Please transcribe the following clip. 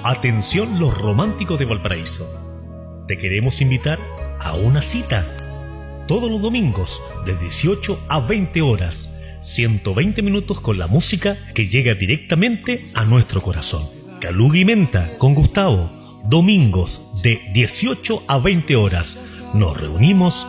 Atención los románticos de Valparaíso. Te queremos invitar a una cita. Todos los domingos de 18 a 20 horas. 120 minutos con la música que llega directamente a nuestro corazón. Caluga y Menta con Gustavo. Domingos de 18 a 20 horas. Nos reunimos